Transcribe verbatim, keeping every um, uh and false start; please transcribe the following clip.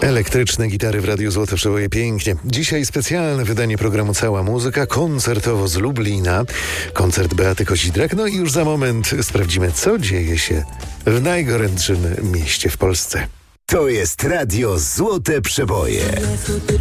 Elektryczne gitary w Radiu Złote Przeboje, pięknie. Dzisiaj specjalne wydanie programu Cała Muzyka, koncertowo z Lublina. Koncert Beaty Kozidrak. No i już za moment sprawdzimy, co dzieje się w najgorętszym mieście w Polsce. To jest Radio Złote Przeboje.